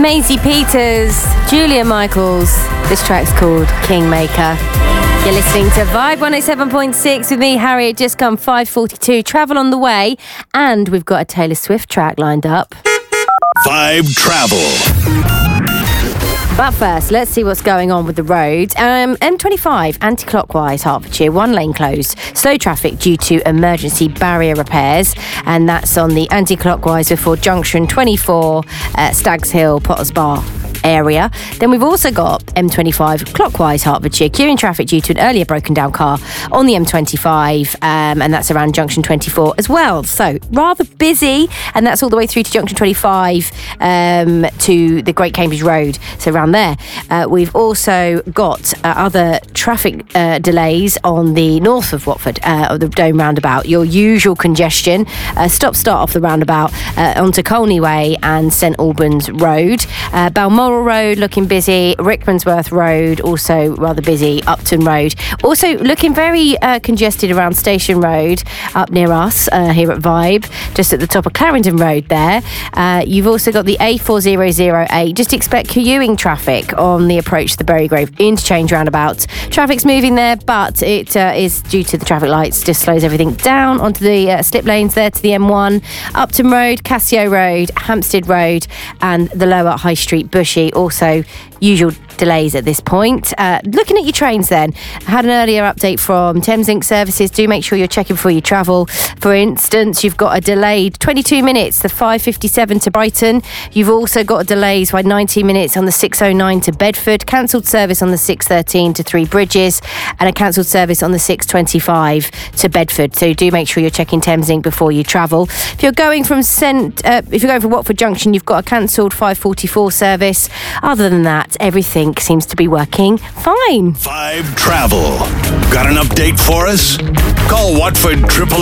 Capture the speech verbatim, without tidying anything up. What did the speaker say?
Maisie Peters, Julia Michaels. This track's called Kingmaker. You're listening to Vibe one oh seven point six with me, Harry. It just come five forty-two. Travel on the way, and we've got a Taylor Swift track lined up. Vibe Travel. But first, let's see what's going on with the road. Um, M twenty-five, anti-clockwise, Hertfordshire, one lane closed. Slow traffic due to emergency barrier repairs. And that's on the anti-clockwise before junction twenty-four, uh, Stags Hill, Potters Bar area. Then we've also got M twenty-five clockwise, Hertfordshire, queuing traffic due to an earlier broken down car on the M twenty-five, um, and that's around junction twenty-four as well. So rather busy, and that's all the way through to junction twenty-five, um, to the Great Cambridge Road. So around there. Uh, we've also got uh, other traffic uh, delays on the north of Watford, uh, of the Dome roundabout. Your usual congestion. Uh, stop start off the roundabout uh, onto Colney Way and St Albans Road. Uh, Balmoral Road looking busy. Rickmansworth Road also rather busy. Upton Road also looking very uh, congested around Station Road up near us uh, here at Vibe, just at the top of Clarendon Road there. Uh, you've also got the A four thousand eight. Just expect queuing traffic on the approach to the Berrygrove interchange roundabout. Traffic's moving there, but it uh, is due to the traffic lights, just slows everything down onto the uh, slip lanes there to the M one, Upton Road, Cassio Road, Hampstead Road, and the lower High Street Bushy. Also, usual delays at this point. Uh, looking at your trains then, I had an earlier update from Thameslink Services. Do make sure you're checking before you travel. For instance, you've got a delayed twenty-two minutes, the five fifty-seven to Brighton. You've also got delays by nineteen minutes on the six oh nine to Bedford, cancelled service on the six thirteen to Three Bridges, and a cancelled service on the six twenty-five to Bedford. So do make sure you're checking Thameslink before you travel. If you're going from St, uh, if you're going from Watford Junction, you've got a cancelled five forty-four service. Other than that, everything seems to be working fine. Vibe Travel. Got an update for us? Call Watford triple